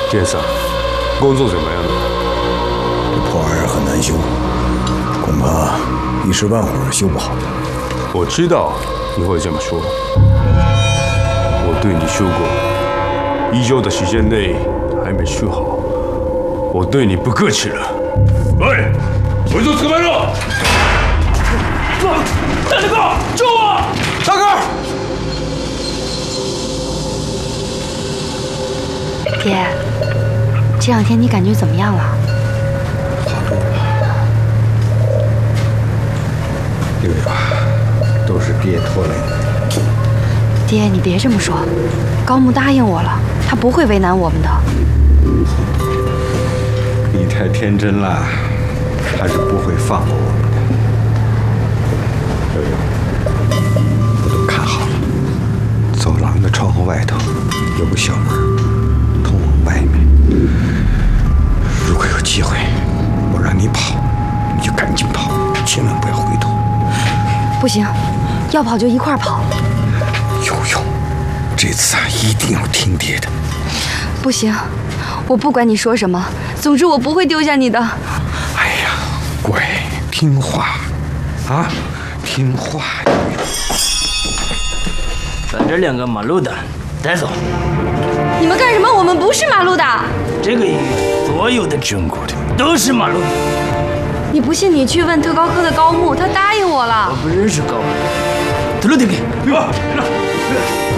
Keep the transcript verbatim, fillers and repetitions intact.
店长，工作怎么样了？ 这破玩意儿很难修，恐怕一时半会儿修不好。 我知道你会这么说。我对你说过，一周的时间内还没修好，我对你不客气了。喂，回头怎么了？大哥，救我！大哥！ 爹，这两天你感觉怎么样了？ 好多了。六月，都是爹拖累的。 爹，你别这么说，高木答应我了，他不会为难我们的。 你太天真了，他是不会放过我们的。六月，我都看好了，走廊的窗户外头有个小门，通往外面。如果有机会，我让你跑，你就赶紧跑，千万不要回头。 不行，要跑就一块儿跑。 悠悠，这次啊一定要听爹的。 不行，我不管你说什么，总之我不会丢下你的。 哎呀，乖，听话，啊，听话。 把这两个马路的带走。 你们干什么？我们不是马路的。 这个域所有的中国的都是马路的。 你不信，你去问特高科的高木，他答应我了。 我不认识高木。走路点给。